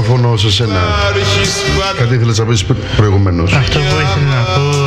μικρόφωνο σε σένα. Κάτι ήθελες να πεις προηγουμένως? Αυτό που ήθελα να πω